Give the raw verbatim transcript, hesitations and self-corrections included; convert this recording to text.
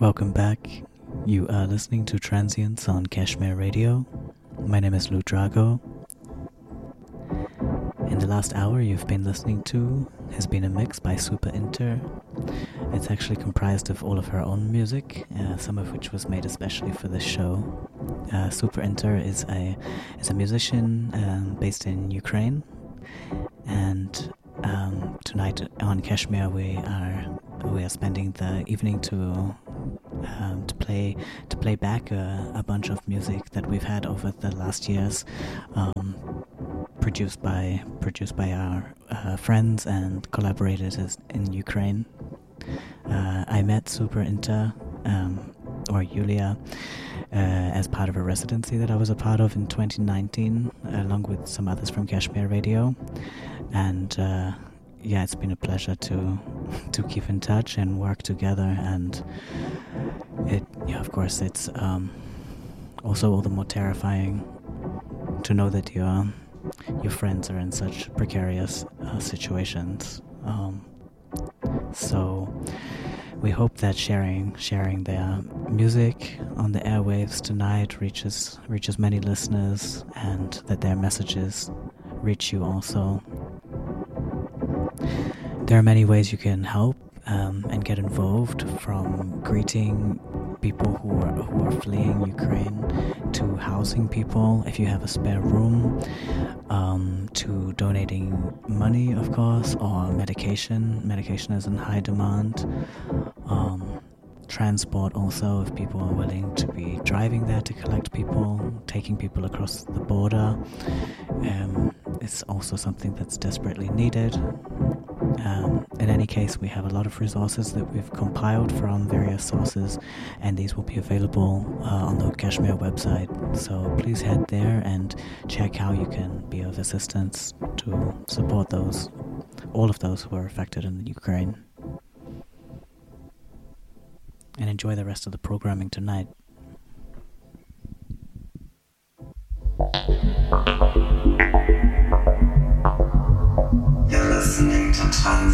Welcome back. You are listening to Transients on Kashmir Radio. My name is Lou Drago. In the last hour you've been listening to has been a mix by Super Inter. It's actually comprised of all of her own music, uh, some of which was made especially for this show. Uh, Super Inter is a is a musician um, based in Ukraine, and um, tonight on Kashmir we are we are spending the evening to um, to play to play back a, a bunch of music that we've had over the last years. Um, produced by produced by our uh, friends and collaborators in Ukraine. Uh, I met Super Inter, um, or Yulia, uh, as part of a residency that I was a part of in twenty nineteen, along with some others from Kashmir Radio. And uh, yeah, it's been a pleasure to to keep in touch and work together. And it, yeah, of course, it's um, also all the more terrifying to know that you're your friends are in such precarious uh, situations. Um, so we hope that sharing sharing their music on the airwaves tonight reaches reaches many listeners, and that their messages reach you also. There are many ways you can help um, and get involved, from greeting people who are who are fleeing Ukraine, to housing people if you have a spare room, um, to donating money, of course, or medication. Medication is in high demand. Um, transport also, if people are willing to be driving there to collect people, taking people across the border. Um, it's also something that's desperately needed. Um, in any case, we have a lot of resources that we've compiled from various sources, and these will be available uh, on the Kashmir website. So please head there and check how you can be of assistance to support those, all of those who are affected in Ukraine. And enjoy the rest of the programming tonight. You're listening to Transients